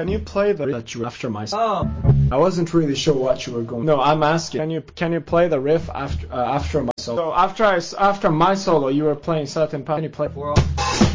Can you play the riff that you after my solo? Oh. I wasn't really sure what you were going. No, I'm asking. Can you play the riff after my solo? So after my solo, you were playing certain part. Can you play?